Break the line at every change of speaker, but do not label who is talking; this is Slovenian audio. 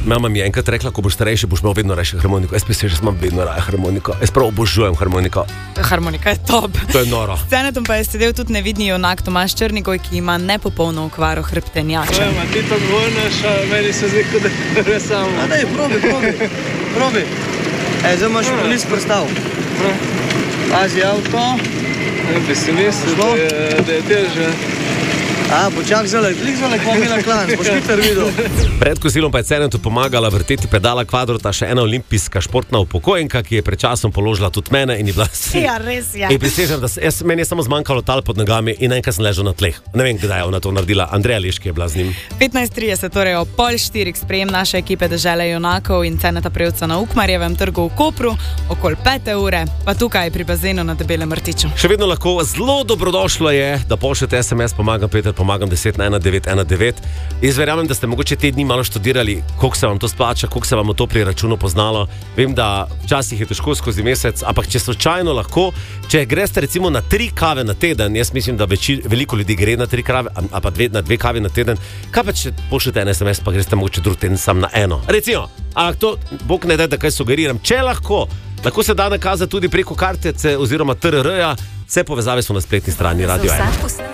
Mama mi je enkrat rekla, ko boš starejši, boš imel vedno rajši harmoniko. Jaz mislim, že imam vedno raje harmoniko. Jaz prav obožujem harmoniko.
Harmonika je top.
To je noro.
S Cenetom pa je sedel tudi nevidni junak Tomaž Črnigoj, ki ima nepopolno okvaro hrbtenjača.
Ti to govorniš, meni se zdi, kot da je samo.
A daj, probi. Zdaj imaš list prstav. Pazi avto.
Bi si mislil, da je teže.
Počak zalek, pa Milan Klanc, boš hiter videl.
Pred kosilom pa je Cenetu pomagala vrteti pedala kvadrota še ena olimpijska športna upokojenka, ki je pred časom položila tudi mene in je bila
Ja, res je.
In prisežem, da meni je samo zmanjkalo tal pod nogami in enkrat sem ležal na tleh. Ne vem, kdaj je ona to naredila. Andreja Leški je bila z njim.
15:30, torej ob 3:30 sprejem naše ekipe Dežele junakov in Ceneta Prevca na Ukmarjevem trgu v Kopru, okoli 5 ure, pa tukaj pri bazenu na Debelem Rtiču.
Še vedno lahko zelo dobrodošlo je, da pošljete SMS pomagam 10 na 1919. Jaz verjamem, da ste mogoče te dni malo študirali, koliko se vam to splača, koliko se vam to pri računu poznalo. Vem, da včasih je težko skozi mesec, ampak če slučajno lahko, če greste recimo na 3 kave na teden, jaz mislim, da veliko ljudi gre na 3 kave, a pa na 2 kave na teden, kaj pa če pošljete en SMS, pa greste mogoče drug teden sam na eno. Recimo, ampak to, Bog ne da kaj sugeriram, če lahko se da nakazati tudi preko kartice oziroma TRR-ja, vse povezave so na spletni strani Radio 1.